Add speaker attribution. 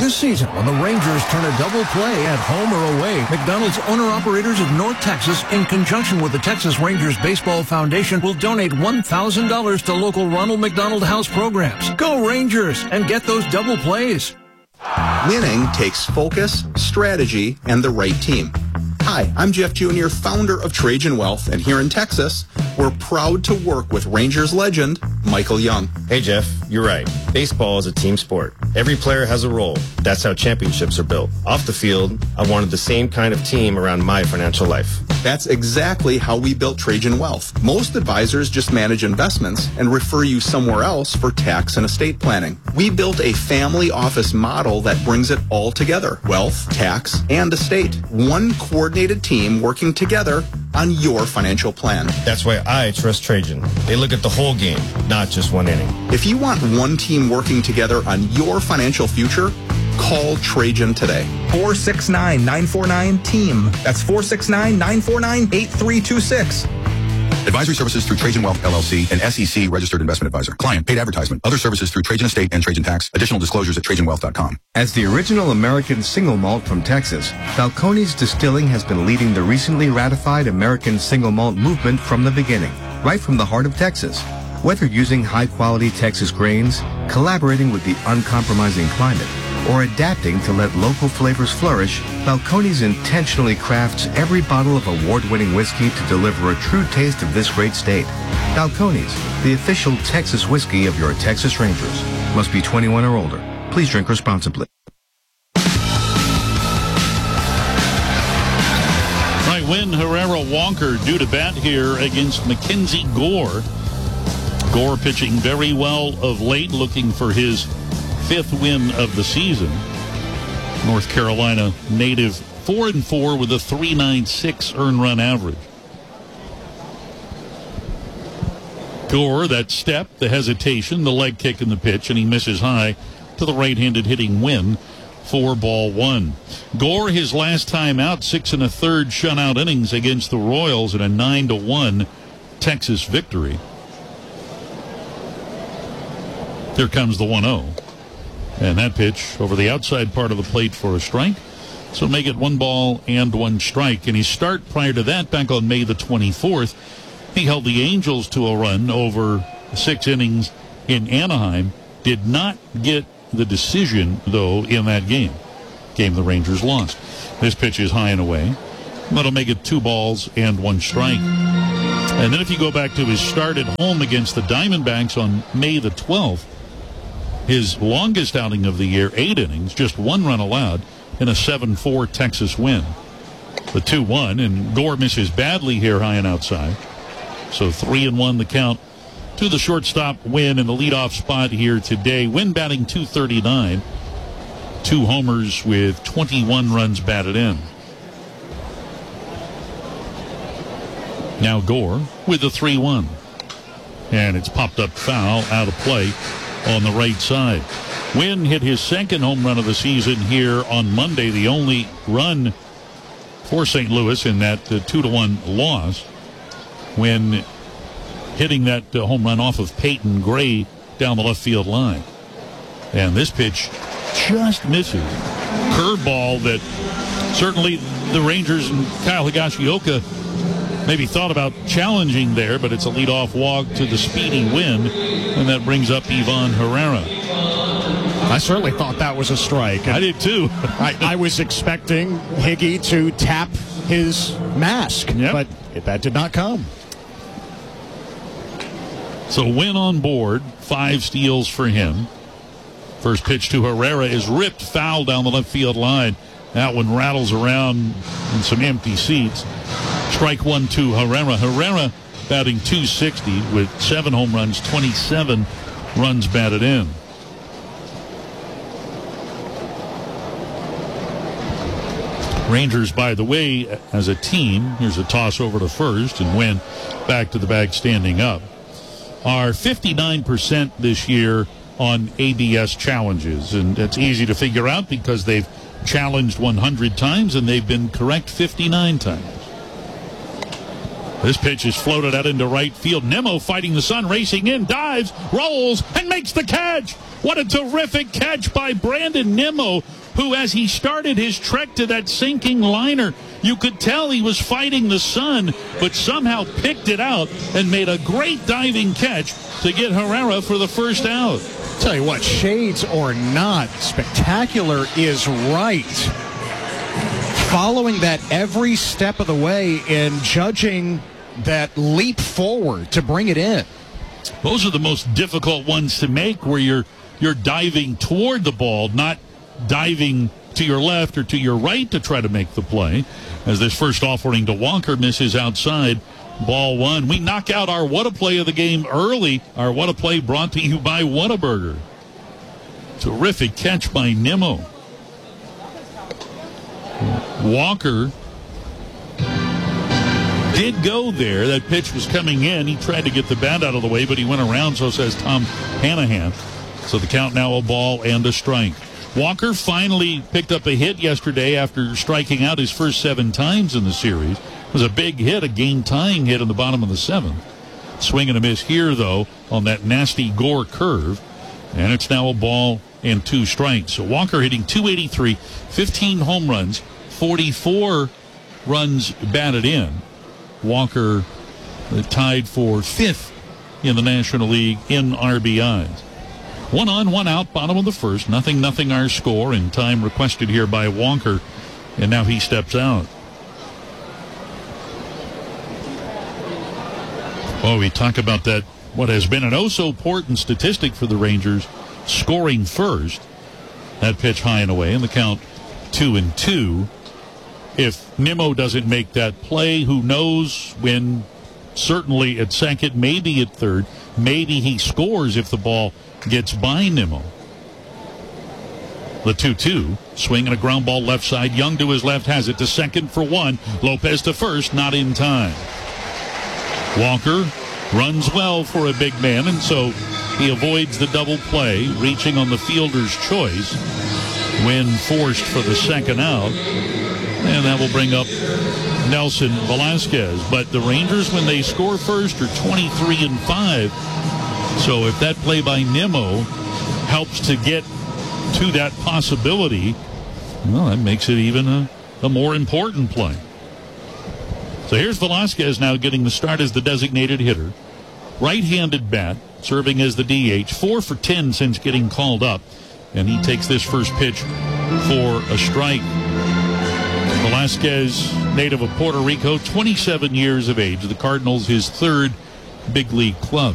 Speaker 1: this season when the Rangers turn a double play at home or away. McDonald's owner-operators of North Texas, in conjunction with the Texas Rangers Baseball Foundation, will donate $1,000 to local Ronald McDonald House programs. Go Rangers and get those double plays.
Speaker 2: Winning takes focus, strategy, and the right team. Hi, I'm Jeff Jr., founder of Trajan Wealth, and here in Texas, we're proud to work with Rangers legend Michael Young.
Speaker 3: Hey, Jeff, you're right. Baseball is a team sport. Every player has a role. That's how championships are built. Off the field, I wanted the same kind of team around my financial life.
Speaker 2: That's exactly how we built Trajan Wealth. Most advisors just manage investments and refer you somewhere else for tax and estate planning. We built a family office model that brings it all together: wealth, tax, and estate. One coordinated team working together on your financial plan.
Speaker 3: That's why I trust Trajan. They look at the whole game, not just one inning.
Speaker 2: If you want one team working together on your financial future, call Trajan today.
Speaker 4: 469-949-TEAM. That's 469-949-8326.
Speaker 5: Advisory services through Trajan Wealth, LLC, an SEC registered investment advisor. Client paid advertisement. Other services through Trajan Estate and Trajan Tax. Additional disclosures at TrajanWealth.com.
Speaker 6: As the original American single malt from Texas, Falcone's Distilling has been leading the recently ratified American single malt movement from the beginning, right from the heart of Texas. Whether using high-quality Texas grains, collaborating with the uncompromising climate, or adapting to let local flavors flourish, Falcone's intentionally crafts every bottle of award-winning whiskey to deliver a true taste of this great state. Falcone's, the official Texas whiskey of your Texas Rangers. Must be 21 or older. Please drink responsibly.
Speaker 7: Right, Win Herrera-Walker due to bat here against Mackenzie Gore. Gore pitching very well of late, looking for his 5th win of the season. North Carolina native, 4-4 with a 3.96 earned run average. Gore, that step, the hesitation, the leg kick in the pitch, and he misses high to the right-handed hitting Wynn for ball 1. Gore, his last time out, 6 1/3 shutout innings against the Royals in a 9-1 Texas victory. Here comes the 1-0. And that pitch over the outside part of the plate for a strike. So make it 1-1 strike. And his start prior to that, back on May the 24th, he held the Angels to a run over 6 innings in Anaheim. Did not get the decision, though, in that game. Game the Rangers lost. This pitch is high and away. That'll make it 2-1 strike. And then if you go back to his start at home against the Diamondbacks on May the 12th, his longest outing of the year, 8 innings, just 1 run allowed in a 7-4 Texas win. The 2-1, and Gore misses badly here high and outside. So 3-1 the count to the shortstop Win in the leadoff spot here today. Win batting .239, 2 homers with 21 runs batted in. Now Gore with the 3-1. And it's popped up foul, out of play on the right side. Wynn hit his 2nd home run of the season here on Monday, the only run for St. Louis in that 2-1 loss, when hitting that home run off of Peyton Gray down the left field line. And this pitch just misses. Curveball that certainly the Rangers and Kyle Higashioka maybe thought about challenging there, but it's a leadoff walk to the speedy Win, and that brings up Ivan Herrera.
Speaker 8: I certainly thought that was a strike.
Speaker 7: I did too.
Speaker 8: I was expecting Higgy to tap his mask, but that did not come.
Speaker 7: So Win on board, 5 steals for him. First pitch to Herrera is ripped foul down the left field line. That one rattles around in some empty seats. Strike 1 to Herrera. Herrera batting .260 with 7 home runs, 27 runs batted in. Rangers, by the way, as a team, here's a toss over to first, and Win back to the bag standing up, are 59% this year on ABS challenges. And that's easy to figure out because they've challenged 100 times and they've been correct 59 times. This pitch is floated out into right field. Nimmo fighting the sun, racing in, dives, rolls, and makes the catch. What a terrific catch by Brandon Nimmo, who, as he started his trek to that sinking liner, you could tell he was fighting the sun, but somehow picked it out and made a great diving catch to get Herrera for the first out.
Speaker 8: Tell you what, shades or not, spectacular is right. Following that every step of the way and judging that leap forward to bring it in.
Speaker 7: Those are the most difficult ones to make, where you're diving toward the ball, not diving to your left or to your right to try to make the play. As this first offering to Walker misses outside, ball one. We knock out our What a Play of the game early. Our What a Play brought to you by Whataburger. Terrific catch by Nimmo. Walker did go there. That pitch was coming in. He tried to get the bat out of the way, but he went around, so says Tom Hanahan. So the count now a ball and a strike. Walker finally picked up a hit yesterday after striking out his first 7 times in the series. It was a big hit, a game-tying hit in the bottom of the 7th. Swing and a miss here, though, on that nasty Gore curve. And it's now a ball and 2 strikes. So Walker hitting .283, 15 home runs, 44 runs batted in. Walker tied for 5th in the National League in RBIs. 1 on, 1 out, bottom of the first. 0-0 our score, and time requested here by Walker. And now he steps out. Oh, we talk about that, what has been an oh-so-important statistic for the Rangers, scoring first. That pitch high and away, and the count 2-2. If Nimmo doesn't make that play, who knows when, certainly at second, maybe at third, maybe he scores if the ball gets by Nimmo. The 2-2, swing and a ground ball left side. Young to his left has it to second for 1. Lopez to first, not in time. Walker runs well for a big man, and so he avoids the double play, reaching on the fielder's choice when forced for the second out. And that will bring up Nelson Velasquez. But the Rangers, when they score first, are 23-5. So if that play by Nimmo helps to get to that possibility, well, that makes it even a more important play. So here's Velasquez now getting the start as the designated hitter. Right-handed bat, serving as the DH. 4 for 10 since getting called up. And he takes this first pitch for a strike. Velasquez, native of Puerto Rico, 27 years of age. The Cardinals, his 3rd big league club.